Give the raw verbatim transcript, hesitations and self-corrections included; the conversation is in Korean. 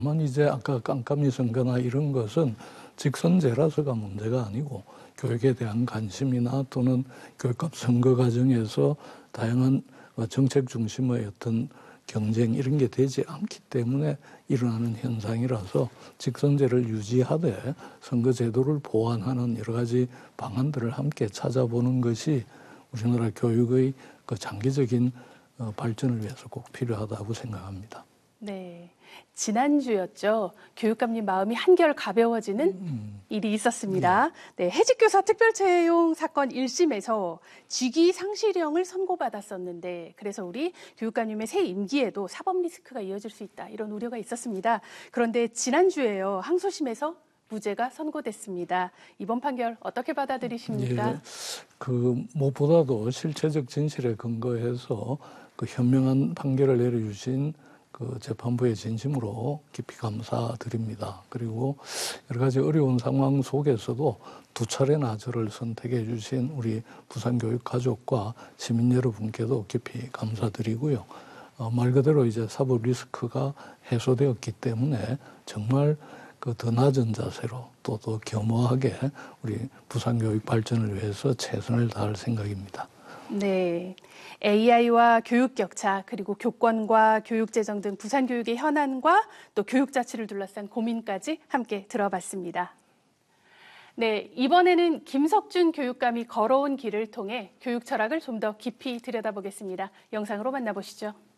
다만 이제 아까 깜깜이 선거나 이런 것은 직선제라서가 문제가 아니고 교육에 대한 관심이나 또는 교육감 선거 과정에서 다양한 정책 중심의 어떤 경쟁 이런 게 되지 않기 때문에 일어나는 현상이라서 직선제를 유지하되 선거제도를 보완하는 여러 가지 방안들을 함께 찾아보는 것이 우리나라 교육의 그 장기적인 발전을 위해서 꼭 필요하다고 생각합니다. 네, 지난주였죠. 교육감님 마음이 한결 가벼워지는 음. 일이 있었습니다. 네, 해직교사 특별채용 사건 일 심에서 직위상실형을 선고받았었는데 그래서 우리 교육감님의 새 임기에도 사법 리스크가 이어질 수 있다 이런 우려가 있었습니다. 그런데 지난주에요. 항소심에서 무죄가 선고됐습니다. 이번 판결 어떻게 받아들이십니까? 예, 그 무엇보다도 실체적 진실에 근거해서 그 현명한 판결을 내려주신 그 재판부의 진심으로 깊이 감사드립니다. 그리고 여러 가지 어려운 상황 속에서도 두 차례나 저를 선택해 주신 우리 부산교육 가족과 시민 여러분께도 깊이 감사드리고요. 어, 말 그대로 이제 사법 리스크가 해소되었기 때문에 정말 그 더 낮은 자세로 또 더 겸허하게 우리 부산교육 발전을 위해서 최선을 다할 생각입니다. 네, 에이아이와 교육 격차 그리고 교권과 교육재정 등 부산교육의 현안과 또 교육자치를 둘러싼 고민까지 함께 들어봤습니다. 네, 이번에는 김석준 교육감이 걸어온 길을 통해 교육 철학을 좀 더 깊이 들여다보겠습니다. 영상으로 만나보시죠.